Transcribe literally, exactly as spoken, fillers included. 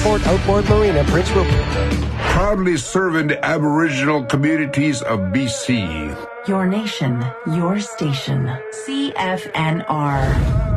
Port Outboard Marina, Prince Rupert. Proudly serving the Aboriginal communities of B C. Your nation, your station. C F N R.